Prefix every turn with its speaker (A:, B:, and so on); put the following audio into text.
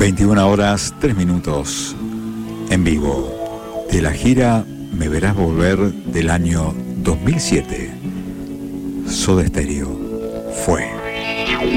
A: 21 horas 3 minutos en vivo de la gira Me Verás Volver del año 2007. Soda Stereo fue.